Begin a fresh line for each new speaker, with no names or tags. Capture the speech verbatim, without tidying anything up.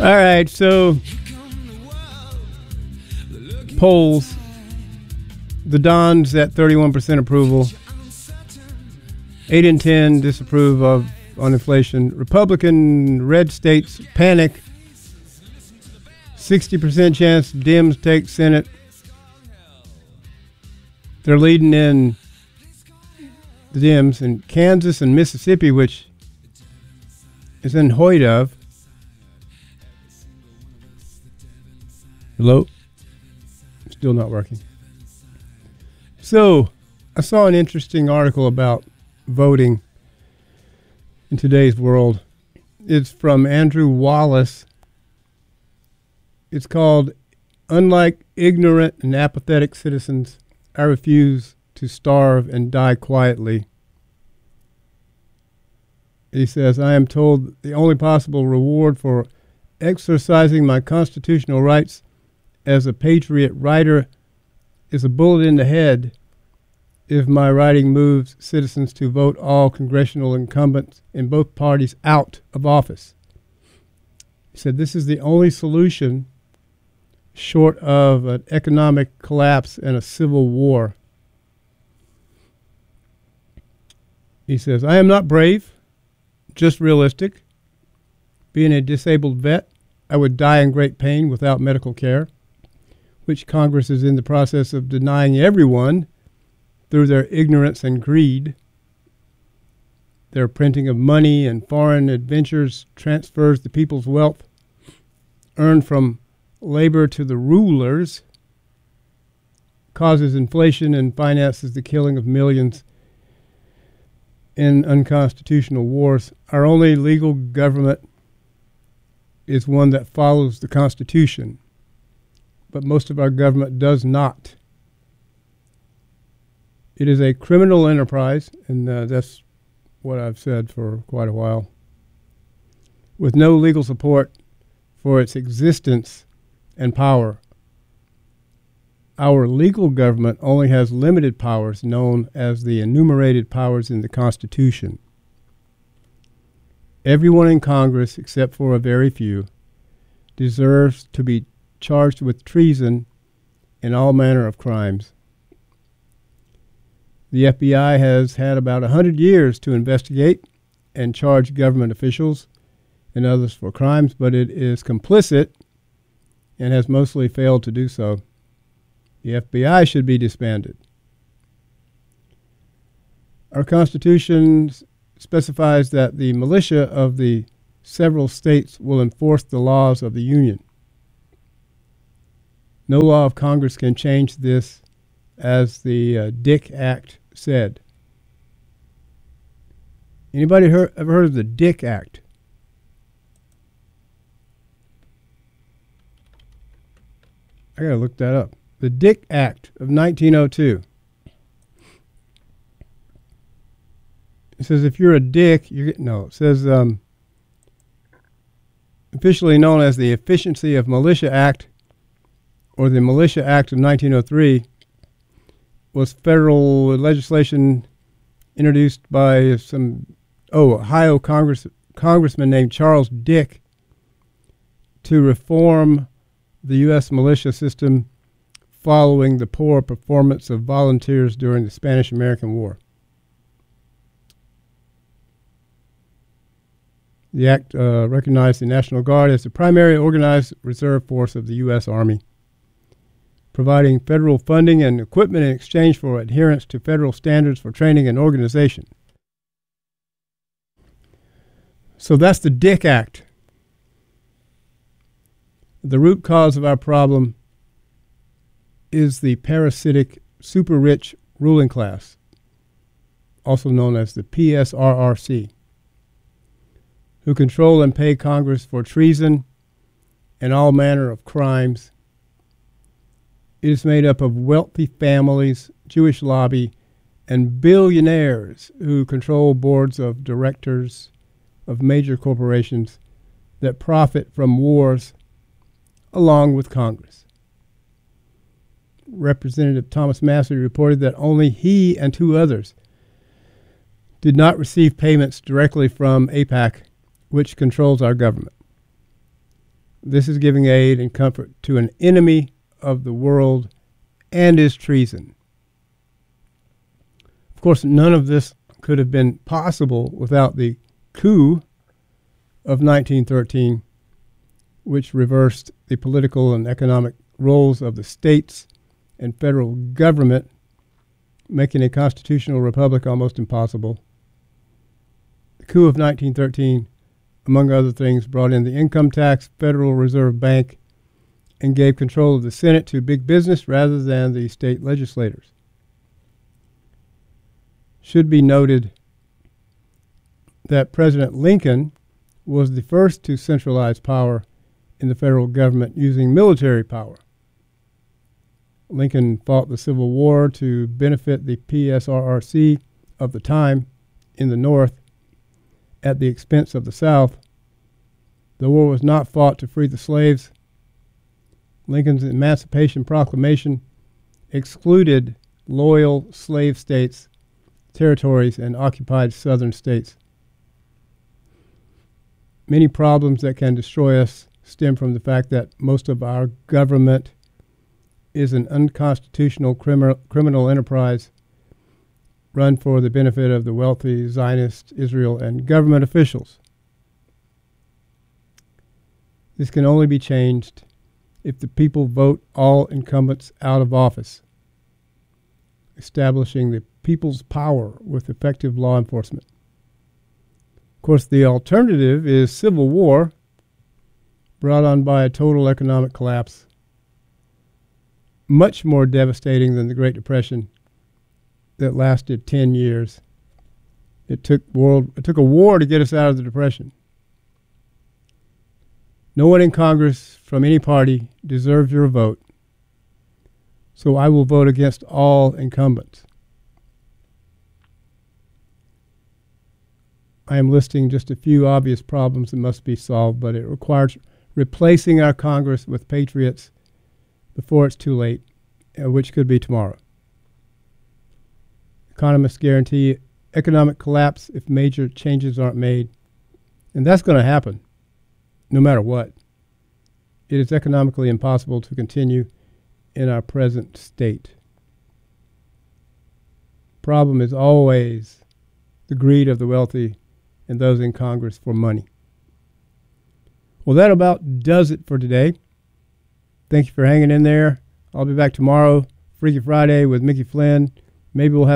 All right, so polls, the Don's at thirty-one percent approval, eight in ten disapprove of on inflation. Republican red states panic, sixty percent chance Dems take Senate. They're leading in the Dems in Kansas and Mississippi, which is unheard of. Hello? Still not working. So, I saw an interesting article about voting in today's world. It's from Andrew Wallace. It's called, "Unlike ignorant and apathetic citizens, I refuse to starve and die quietly." He says, "I am told the only possible reward for exercising my constitutional rights as a patriot writer is a bullet in the head if my writing moves citizens to vote all congressional incumbents in both parties out of office." He said, "This is the only solution short of an economic collapse and a civil war." He says, "I am not brave, just realistic. Being a disabled vet, I would die in great pain without medical care, which Congress is in the process of denying everyone through their ignorance and greed. Their printing of money and foreign adventures transfers the people's wealth earned from labor to the rulers, causes inflation, and finances the killing of millions in unconstitutional wars. Our only legal government is one that follows the Constitution, but most of our government does not. It is a criminal enterprise," and uh, that's what I've said for quite a while, "with no legal support for its existence and power. Our legal government only has limited powers known as the enumerated powers in the Constitution. Everyone in Congress, except for a very few, deserves to be charged with treason and all manner of crimes. The F B I has had about a hundred years to investigate and charge government officials and others for crimes, but it is complicit and has mostly failed to do so. The F B I should be disbanded. Our Constitution specifies that the militia of the several states will enforce the laws of the Union. No law of Congress can change this, as the uh, Dick Act said." Anybody heard, ever heard of the Dick Act? I gotta look that up. The Dick Act of nineteen oh two. It says if you're a dick, you're getting, no, it says um, officially known as the Efficiency of Militia Act, or the Militia Act of nineteen oh three, was federal legislation introduced by some, oh, Ohio Congress, congressman named Charles Dick to reform the U S militia system following the poor performance of volunteers during the Spanish-American War. The act uh, recognized the National Guard as the primary organized reserve force of the U S Army, providing federal funding and equipment in exchange for adherence to federal standards for training and organization. So that's the Dick Act. The root cause of our problem is the parasitic, super-rich ruling class, also known as the P S R R C, who control and pay Congress for treason and all manner of crimes. It is made up of wealthy families, Jewish lobby, and billionaires who control boards of directors of major corporations that profit from wars along with Congress. Representative Thomas Massie reported that only he and two others did not receive payments directly from AIPAC, which controls our government. This is giving aid and comfort to an enemy of the world and is treason. Of course, none of this could have been possible without the coup of nineteen thirteen, which reversed the political and economic roles of the states and federal government, making a constitutional republic almost impossible. The coup of nineteen thirteen, among other things, brought in the income tax, Federal Reserve Bank, and gave control of the Senate to big business rather than the state legislators. Should be noted that President Lincoln was the first to centralize power in the federal government using military power. Lincoln fought the Civil War to benefit the P S R R C of the time in the North at the expense of the South. The war was not fought to free the slaves. Lincoln's Emancipation Proclamation excluded loyal slave states, territories, and occupied southern states. Many problems that can destroy us stem from the fact that most of our government is an unconstitutional criminal, criminal enterprise run for the benefit of the wealthy Zionist Israel and government officials. This can only be changed if the people vote all incumbents out of office, establishing the people's power with effective law enforcement. Of course, the alternative is civil war brought on by a total economic collapse, much more devastating than the Great Depression that lasted ten years. It took world it took a war to get us out of the Depression. No one in Congress from any party deserves your vote, so I will vote against all incumbents. I am listing just a few obvious problems that must be solved, but it requires replacing our Congress with patriots before it's too late, uh, which could be tomorrow. Economists guarantee economic collapse if major changes aren't made, and that's going to happen no matter what. It is economically impossible to continue in our present state. Problem is always the greed of the wealthy and those in Congress for money. Well, that about does it for today. Thank you for hanging in there. I'll be back tomorrow, Freaky Friday with Mickey Flynn. Maybe we'll have